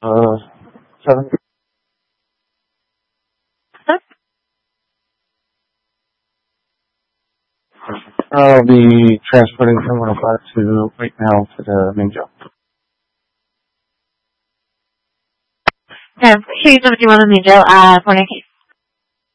7. I'll be transporting from 105 to right now to the main jail. Yeah, 371 in the jail, 419.